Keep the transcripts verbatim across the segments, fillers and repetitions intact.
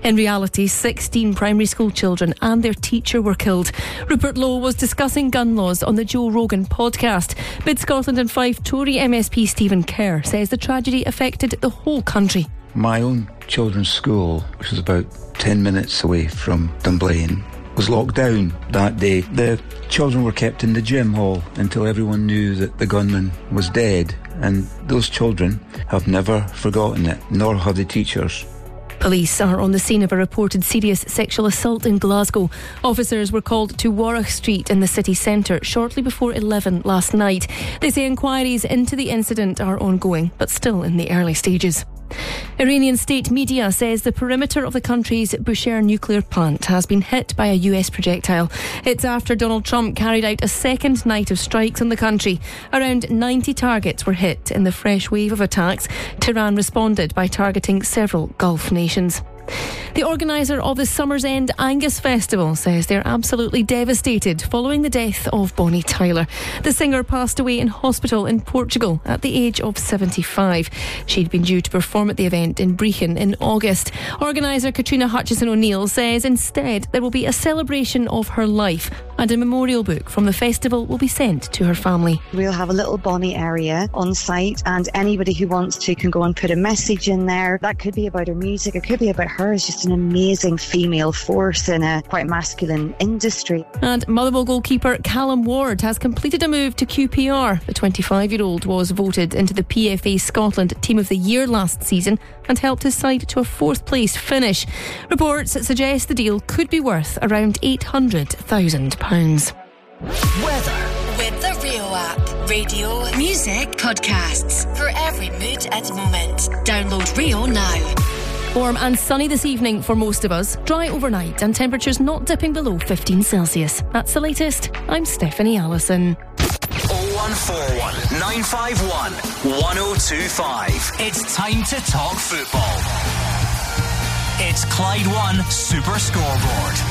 In reality, sixteen primary school children and their teacher were killed. Rupert Lowe was discussing gun laws on the Joe Rogan podcast. Mid Scotland and Fife Tory M S P Stephen Kerr says the tragedy affected the whole country. My own children's school, which was about ten minutes away from Dunblane, was locked down that day. The children were kept in the gym hall until everyone knew that the gunman was dead, and those children have never forgotten it, nor have the teachers. Police are on the scene of a reported serious sexual assault in Glasgow. Officers were called to Warwick Street in the city centre shortly before eleven last night. They say inquiries into the incident are ongoing, but still in the early stages. Iranian state media says the perimeter of the country's Bushehr nuclear plant has been hit by a U S projectile. It's after Donald Trump carried out a second night of strikes on the country. Around ninety targets were hit in the fresh wave of attacks. Tehran responded by targeting several Gulf nations. The organiser of the Summer's End Angus Festival says they're absolutely devastated following the death of Bonnie Tyler. The singer passed away in hospital in Portugal at the age of seventy-five. She'd been due to perform at the event in Brechin in August. Organiser Katrina Hutchison O'Neill says instead there will be a celebration of her life, and a memorial book from the festival will be sent to her family. We'll have a little Bonnie area on site, and anybody who wants to can go and put a message in there. That could be about her music, it could be about her as just an amazing female force in a quite masculine industry. And Motherwell goalkeeper Callum Ward has completed a move to Q P R. The twenty-five-year-old was voted into the P F A Scotland Team of the Year last season and helped his side to a fourth place finish. Reports suggest the deal could be worth around eight hundred thousand pounds. Weather with the Rio app. Radio, music, podcasts for every mood and moment. Download Rio now. Warm and sunny this evening for most of us. Dry overnight and temperatures not dipping below fifteen Celsius. That's the latest. I'm Stephanie Allison. oh one four one, nine five one, one oh two five. It's time to talk football. It's Clyde One Super Scoreboard.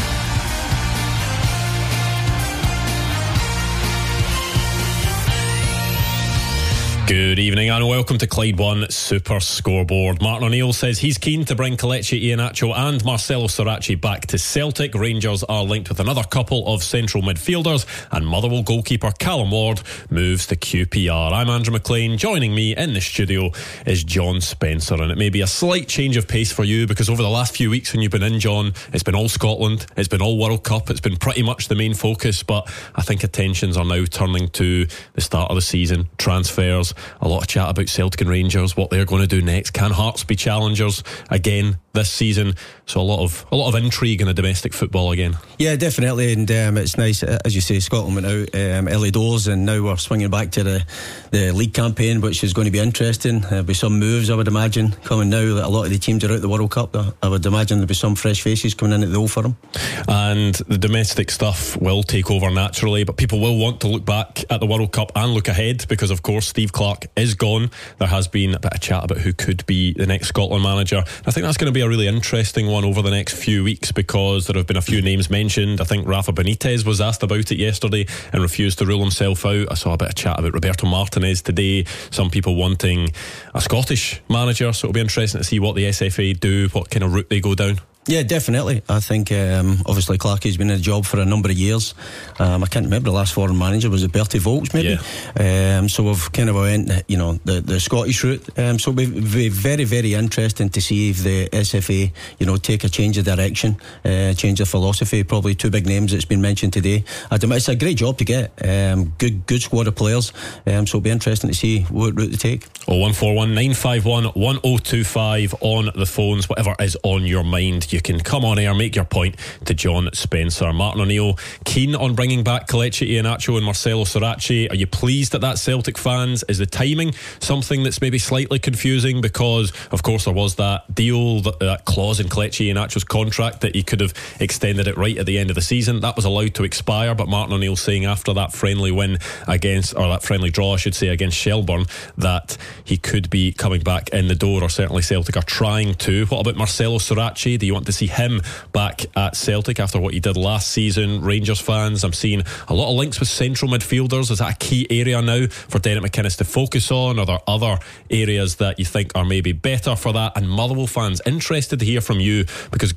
Good evening and welcome to Clyde One Super Scoreboard. Martin O'Neill says he's keen to bring Kelechi Iheanacho and Marcelo Sorachi back to Celtic. Rangers are linked with another couple of central midfielders, and Motherwell goalkeeper Callum Ward moves to Q P R. I'm Andrew McLean. Joining me in the studio is John Spencer, and it may be a slight change of pace for you because over the last few weeks when you've been in, John, it's been all Scotland, it's been all World Cup, it's been pretty much the main focus, but I think attentions are now turning to the start of the season, transfers, a lot of chat about Celtic and Rangers, what they're going to do next. Can Hearts be challengers again this season? So a lot of a lot of intrigue in the domestic football again. Yeah, definitely, and um, it's nice, as you say, Scotland went out um, early doors, and now we're swinging back to the, the league campaign, which is going to be interesting. There'll be some moves, I would imagine, coming now that a lot of the teams are out the World Cup. I would imagine there'll be some fresh faces coming in at the Old Firm. And the domestic stuff will take over naturally, but people will want to look back at the World Cup and look ahead because, of course, Steve Clarke is gone. There has been a bit of chat about who could be the next Scotland manager. I think that's going to be a really interesting one over the next few weeks because there have been a few names mentioned. I think Rafa Benitez was asked about it yesterday and refused to rule himself out. I saw a bit of chat about Roberto Martinez today. Some people wanting a Scottish manager, so it'll be interesting to see what the S F A do, what kind of route they go down. Yeah, definitely. I think um, obviously Clarkey's been in the job for a number of years. Um, I can't remember the last foreign manager. Was it Bertie Vogts maybe? Yeah. Um, so we've kind of went, you know, the, the Scottish route. Um, so it'll be very, very interesting to see if the S F A, you know, take a change of direction, uh, change of philosophy. Probably two big names that's been mentioned today. It's a great job to get. Um, good, good squad of players. Um, so it'll be interesting to see what route they take. oh one four one, nine five one, one oh two five on the phones. Whatever is on your mind, you can come on air, make your point to John Spencer. Martin O'Neill keen on bringing back Kelechi Iheanacho and Marcelo Sorachi. Are you pleased at that, Celtic fans? Is the timing something that's maybe slightly confusing? Because of course there was that deal, that, that clause in Kelechi Iheanacho's contract that he could have extended it right at the end of the season. That was allowed to expire, but Martin O'Neill saying after that friendly win against, or that friendly draw I should say, against Shelbourne, that he could be coming back in the door, or certainly Celtic are trying to. What about Marcelo Sorachi? Do you want to see him back at Celtic after what he did last season? Rangers fans, I'm seeing a lot of links with central midfielders. Is that a key area now for Derek McInnes to focus on? Are there other areas that you think are maybe better for that? And Motherwell fans, interested to hear from you because